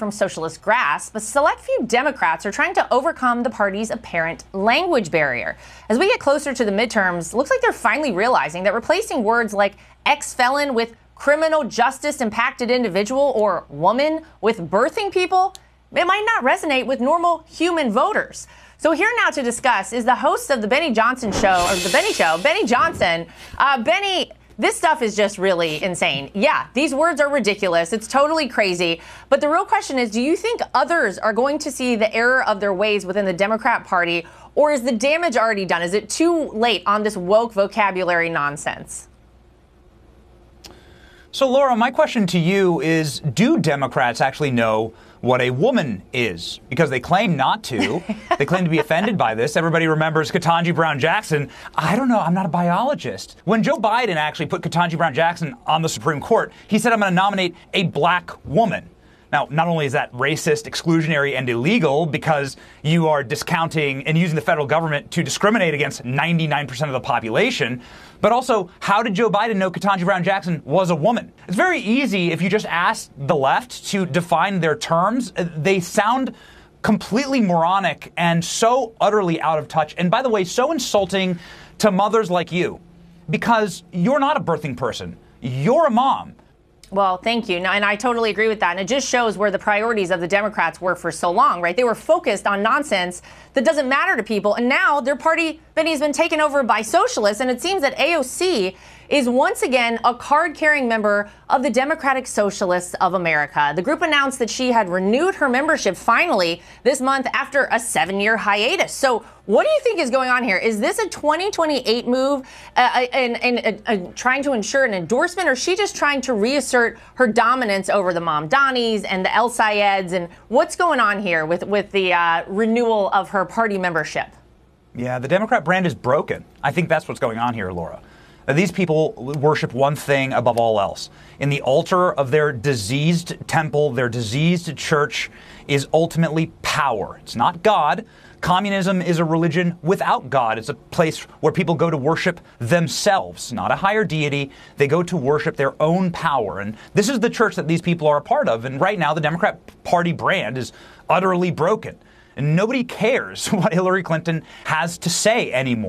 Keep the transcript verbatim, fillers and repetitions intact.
from socialist grasp, a select few Democrats are trying to overcome the party's apparent language barrier. As we get closer to the midterms, it looks like they're finally realizing that replacing words like ex-felon with criminal justice impacted individual or woman with birthing people, it might not resonate with normal human voters. So here now to discuss is the host of the Benny Johnson Show, or the Benny Show, Benny Johnson. Uh, Benny, this stuff is just really insane. Yeah, these words are ridiculous. It's totally crazy. But the real question is, do you think others are going to see the error of their ways within the Democrat Party, or is the damage already done? Is it too late on this woke vocabulary nonsense? So, Laura, my question to you is, do Democrats actually know what a woman is? Because they claim not to. They claim to be offended by this. Everybody remembers Ketanji Brown Jackson. I don't know. I'm not a biologist. When Joe Biden actually put Ketanji Brown Jackson on the Supreme Court, he said, I'm going to nominate a black woman. Now, not only is that racist, exclusionary, and illegal because you are discounting and using the federal government to discriminate against ninety-nine percent of the population, but also, how did Joe Biden know Ketanji Brown Jackson was a woman? It's very easy if you just ask the left to define their terms. They sound completely moronic and so utterly out of touch. And by the way, so insulting to mothers like you, because you're not a birthing person. You're a mom. Well, thank you. And I totally agree with that. And it just shows where the priorities of the Democrats were for so long, right? They were focused on nonsense that doesn't matter to people. And now their party, Benny, has been taken over by socialists. And it seems that A O C is once again a card-carrying member of the Democratic Socialists of America. The group announced that she had renewed her membership finally this month after a seven-year hiatus. So what do you think is going on here? Is this a twenty twenty-eight move uh, and, and uh, uh, trying to ensure an endorsement, or is she just trying to reassert her dominance over the Mamdanis and the El Sayeds? And what's going on here with, with the uh, renewal of her party membership? Yeah, the Democrat brand is broken. I think that's what's going on here, Laura. These people worship one thing above all else. In the altar of their diseased temple, their diseased church, is ultimately power. It's not God. Communism is a religion without God. It's a place where people go to worship themselves, not a higher deity. They go to worship their own power. And this is the church that these people are a part of. And right now, the Democrat Party brand is utterly broken. And nobody cares what Hillary Clinton has to say anymore.